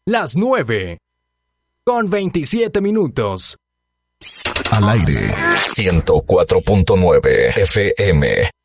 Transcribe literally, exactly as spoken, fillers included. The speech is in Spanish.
las nueve con veintisiete minutos. Al aire ciento cuatro punto nueve F M.